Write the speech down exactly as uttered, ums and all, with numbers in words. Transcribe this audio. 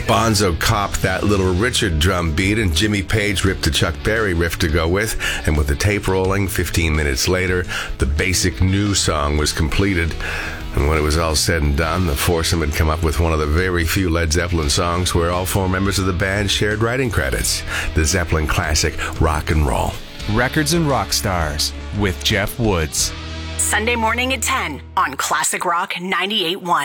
Bonzo copped that Little Richard drum beat, and Jimmy Page ripped a Chuck Berry riff to go with, and with the tape rolling, fifteen minutes later, the basic new song was completed. And when it was all said and done, the foursome had come up with one of the very few Led Zeppelin songs where all four members of the band shared writing credits, the Zeppelin classic Rock and Roll. Records and Rock Stars with Jeff Woods. Sunday morning at ten on Classic Rock ninety-eight point one.